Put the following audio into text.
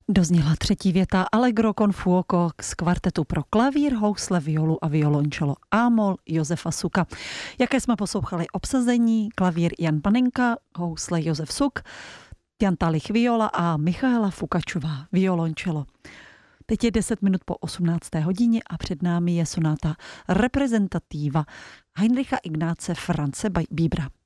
Dozněla třetí věta Allegro con fuoco z kvartetu pro klavír, housle, violu a violončelo A-moll Josefa Suka. Jaké jsme poslouchali obsazení: klavír Jan Panenka, housle Josef Suk, Jan Talich viola a Michaela Fukačová violončelo. Teď je 10 minut po 18. hodině a před námi je sonáta reprezentativa Heinricha Ignáce Franze Bíbra.